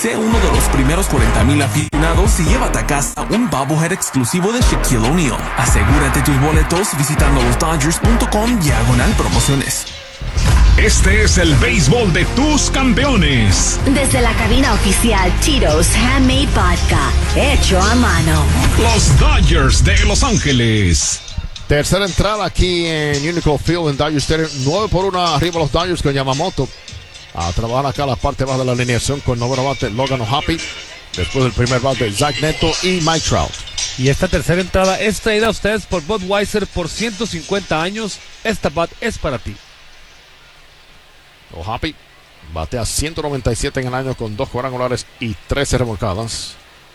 Sé uno de los primeros 40,000 aficionados y llévate a casa un bobblehead exclusivo de Shaquille O'Neal. Asegúrate tus boletos visitando losdodgers.com/promociones. Este es el béisbol de tus campeones. Desde la cabina oficial Tito's Handmade Vodka, hecho a mano. Los Dodgers de Los Ángeles. Tercera entrada aquí en Unicor Field en Dodger Stadium. 9-1 arriba los Dodgers con Yamamoto. A trabajar acá la parte baja de la alineación con noveno bate Logan O'Hoppe. Después del primer bate Zach Neto y Mike Trout. Y esta tercera entrada es traída a ustedes por Budweiser por 150 años. Esta bat es para ti. O'Hoppe batea 197 en el año con 2 cuadrangulares y 13 remolcadas.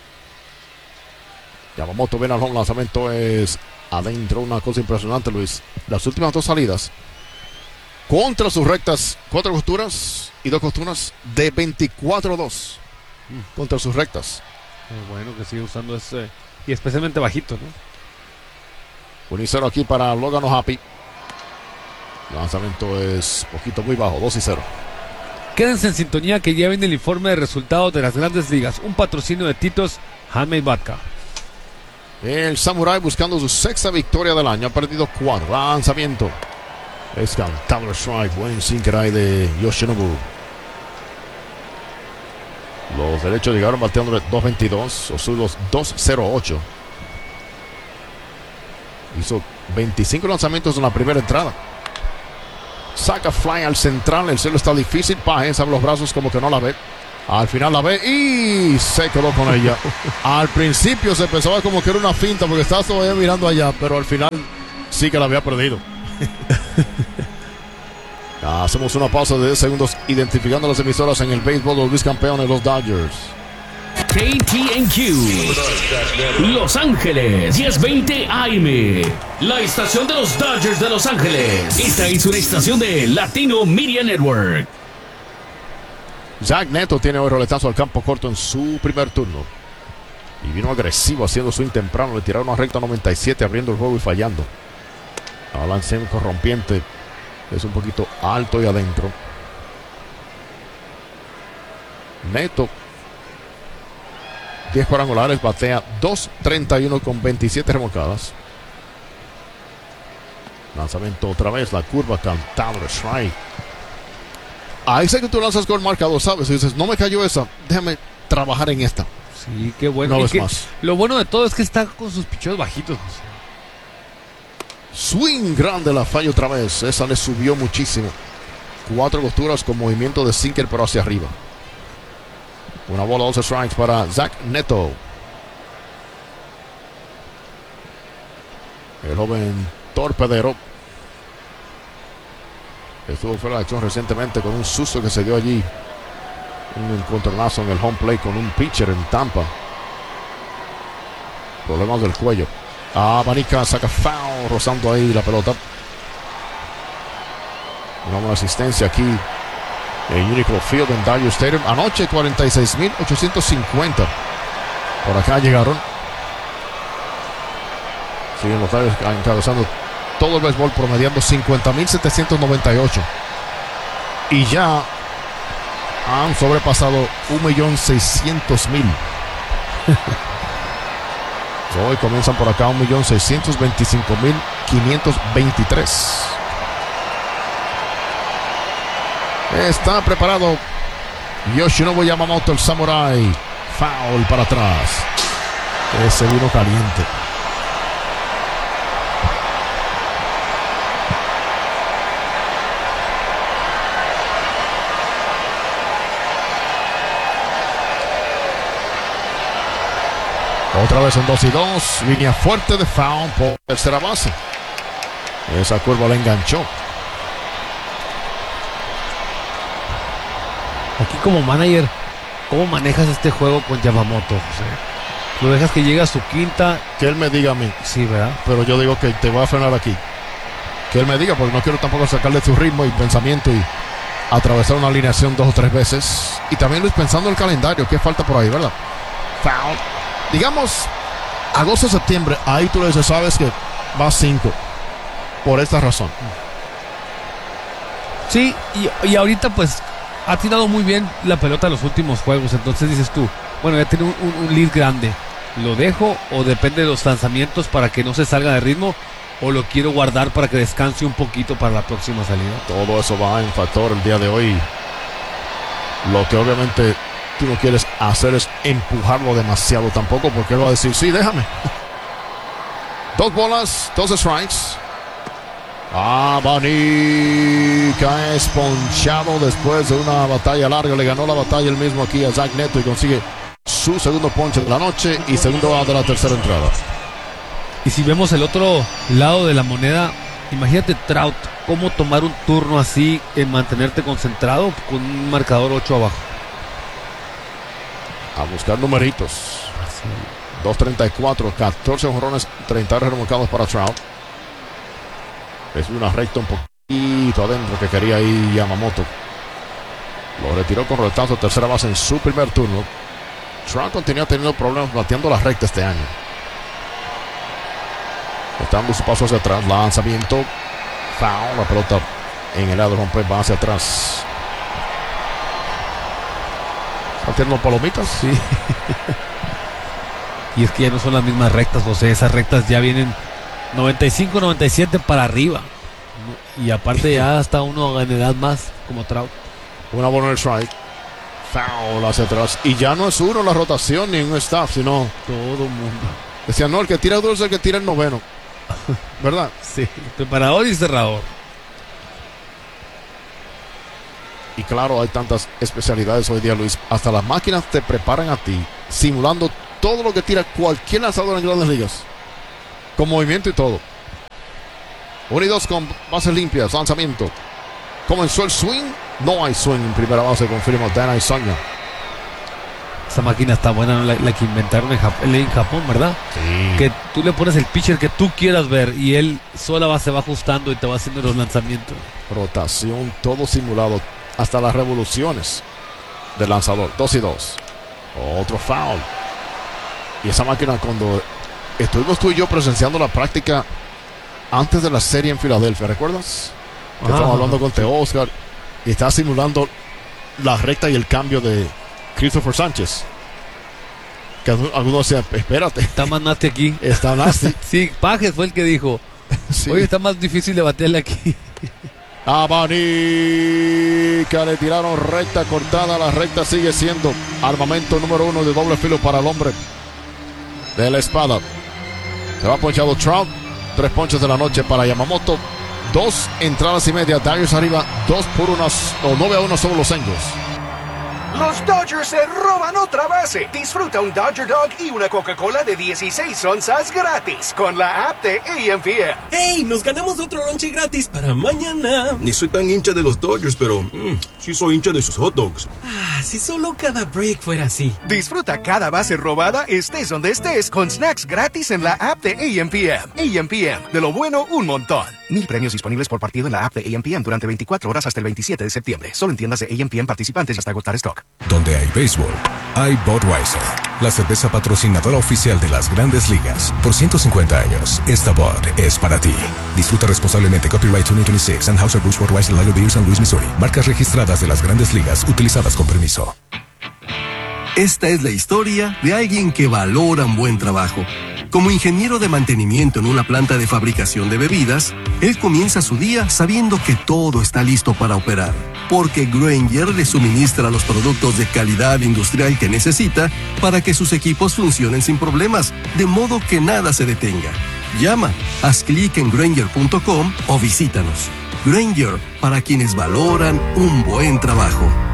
Yamamoto viene al home, lanzamiento es adentro. Una cosa impresionante, Luis. Las últimas 2 salidas contra sus rectas, 4 costuras y 2 costuras de 24-2 contra sus rectas. Bueno, que sigue usando ese, y especialmente bajito, ¿no? 1-0 aquí para Logan O'Hoppe. Lanzamiento es poquito muy bajo, 2-0. Quédense en sintonía que ya viene el informe de resultados de las grandes ligas. Un patrocinio de Tito's Handmade Vodka. El Samurai buscando su 6ª victoria del año. Ha perdido 4. Lanzamiento. Es cantable strike. Buen sinker ahí de Yoshinobu. Los derechos llegaron bateando 2.22. Osudos 2.08. Hizo 25 lanzamientos en la primera entrada. Saca fly al central. El cielo está difícil. Páez abre los brazos como que no la ve. Al final la ve y se quedó con ella. Al principio se pensaba como que era una finta porque estaba todavía mirando allá, pero al final sí que la había perdido. Hacemos una pausa de 10 segundos identificando las emisoras en el béisbol de los bicampeones, los Dodgers. KTNQ Los Ángeles 1020 AM, la estación de los Dodgers de Los Ángeles. Esta es una estación de Latino Media Network. Zach Neto tiene hoy roletazo al campo corto en su primer turno y vino agresivo haciendo swing temprano. Le tiraron una recta 97 abriendo el juego y fallando. El lance corrompiente es un poquito alto y adentro. Neto 10 cuadrangulares, batea 2.31 con 27 remolcadas. Lanzamiento otra vez, la curva cantable strike. Ahí sé que tú lanzas con el marcador, ¿sabes? Y dices, no me cayó esa, déjame trabajar en esta. Sí, qué bueno. No ves más. Lo bueno de todo es que está con sus picheos bajitos. Swing grande, la falla otra vez. Esa le subió muchísimo. 4 costuras con movimiento de sinker, pero hacia arriba. Una bola, 12 strikes para Zach Neto. El joven torpedero estuvo fuera de acción recientemente con un susto que se dio allí. Un encontronazo en el home plate con un pitcher en Tampa. Problemas del cuello. Abanica, saca foul, rozando ahí la pelota. Una buena asistencia aquí en Unicor Field en Dodger Stadium. Anoche 46,850. Por acá llegaron. Siguen los Dodgers encabezando todo el béisbol, promediando 50,798. Y ya han sobrepasado 1,600,000. Hoy comienzan por acá 1,625,523. Está preparado Yoshinobu Yamamoto, el Samurai. Foul para atrás. Ese vino caliente. Otra vez en 2-2. Línea fuerte de foul por tercera base. Esa curva la enganchó. Aquí como manager, ¿cómo manejas este juego con Yamamoto, José? ¿Lo dejas que llegue a su quinta? Que él me diga a mí. Sí, ¿verdad? Pero yo digo que te voy a frenar aquí. Que él me diga, porque no quiero tampoco sacarle su ritmo y pensamiento y atravesar una alineación 2 o 3 veces. Y también Luis, pensando en el calendario, ¿qué falta por ahí, verdad? Foul. Digamos, agosto, septiembre, ahí tú le dices, sabes que va 5. Por esta razón. Sí, y ahorita pues ha tirado muy bien la pelota en los últimos juegos. Entonces dices tú, bueno, ya tiene un lead grande. ¿Lo dejo o depende de los lanzamientos para que no se salga de ritmo? ¿O lo quiero guardar para que descanse un poquito para la próxima salida? Todo eso va en factor el día de hoy. Lo que obviamente tú no quieres hacer es empujarlo demasiado tampoco, porque él va a decir, sí, déjame. 2 bolas, 2 strikes. Abanica es ponchado después de una batalla larga. Le ganó la batalla el mismo aquí a Zach Neto y consigue su segundo ponche de la noche y segundo out de la tercera entrada. Y si vemos el otro lado de la moneda, imagínate Trout, cómo tomar un turno así en mantenerte concentrado con un marcador 8 abajo. A buscar numeritos. 2.34, 14 jonrones, 30 remolcados para Trout. Es una recta un poquito adentro que quería ir Yamamoto. Lo retiró con retazo, tercera base en su primer turno. Trout continúa teniendo problemas bateando la recta este año. Está dando su paso hacia atrás, lanzamiento, foul, la pelota en el lado rompe, va hacia atrás. ¿Están teniendo palomitas? Sí. Y es que ya no son las mismas rectas, José. Esas rectas ya vienen 95, 97 para arriba. Y aparte ya hasta uno en edad más, como Trout. Una bola en el strike. Foul hacia atrás. Y ya no es uno en la rotación ni en un staff, sino todo el mundo. Decían, no, el que tira duro es el que tira el noveno. ¿Verdad? Sí, preparador y cerrador. Y claro, hay tantas especialidades hoy día, Luis. Hasta las máquinas te preparan a ti, simulando todo lo que tira cualquier lanzador en Grandes Ligas. Con movimiento y todo. 1 y 2 con bases limpias, lanzamiento. Comenzó el swing. No hay swing en primera base, confirma Dana Isoña. Esa máquina está buena, ¿no? La que inventaron en Japón, ¿verdad? Sí. Que tú le pones el pitcher que tú quieras ver y él sola se va ajustando y te va haciendo los lanzamientos. Rotación, todo simulado, hasta las revoluciones del lanzador. 2 y 2. Otro foul. Y esa máquina, cuando estuvimos tú y yo presenciando la práctica antes de la serie en Filadelfia, ¿recuerdas? Que estábamos hablando con Teo Oscar y estaba simulando la recta y el cambio de Christopher Sánchez. Que algunos decían, espérate. Está más nasty aquí. Está nasty. Sí, Pajes fue el que dijo. Sí. Oye, está más difícil de batearle aquí. Abanica, le tiraron recta cortada. La recta sigue siendo armamento número 1 de doble filo para el hombre de la espada. Se va ponchado Trout. 3 ponches de la noche para Yamamoto. 2 entradas y media. Darius arriba. 9-1 sobre los Angels. Los Dodgers se roban otra base. Disfruta un Dodger Dog y una Coca-Cola de 16 onzas gratis con la app de EMPM. ¡Hey! Nos ganamos otro lonche gratis para mañana. Ni soy tan hincha de los Dodgers, pero sí soy hincha de sus hot dogs. Si solo cada break fuera así. Disfruta cada base robada, estés donde estés, con snacks gratis en la app de EMPM. EMPM, de lo bueno, un montón. 1000 premios disponibles por partido en la app de EMPM durante 24 horas hasta el 27 de septiembre. Solo en tiendas de EMPM participantes hasta agotar stock. Donde hay béisbol, hay Budweiser, la cerveza patrocinadora oficial de las Grandes Ligas. Por 150 años, esta Bud es para ti. Disfruta responsablemente. Copyright 2026, Anheuser-Busch Budweiser Lager Beer, St. Louis, Missouri. Marcas registradas de las Grandes Ligas, utilizadas con permiso. Esta es la historia de alguien que valora un buen trabajo. Como ingeniero de mantenimiento en una planta de fabricación de bebidas, él comienza su día sabiendo que todo está listo para operar, porque Grainger le suministra los productos de calidad industrial que necesita para que sus equipos funcionen sin problemas, de modo que nada se detenga. Llama, haz clic en Grainger.com o visítanos. Grainger, para quienes valoran un buen trabajo.